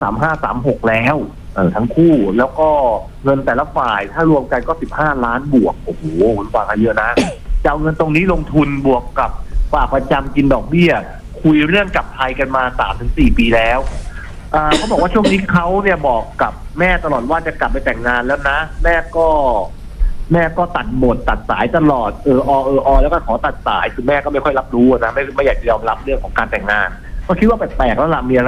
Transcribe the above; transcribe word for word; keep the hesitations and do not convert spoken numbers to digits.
สามห้าสามหกแล้วเออทั้งคู่แล้วก็เงินแต่ละฝ่ายถ้ารวมกันก็สิบห้าล้านบวกโอ้โหคุณฟังกันเยอะนะจะเอาเงินตรงนี้ลงทุนบวกกับฝากประจำกินดอกเบี้ยคุยเรื่องกลับไทยกันมาสามถึงสี่ปีแล้วอ่าเขาบอกว่าช่วงนี้เขาเนี่ยบอกกับแม่ตลอดว่าจะกลับไปแต่งงานแล้วนะแม่ก็แม่ก็ตัดบทตัดสายตลอดเอออเอออแล้วก็ขอตัดสายคือแม่ก็ไม่ค่อยรับรู้นะไม่ไม่อยากจะยอมรับเรื่องของการแต่งงานก็คิดว่าแปลกๆแล้วล่ะมีอะไร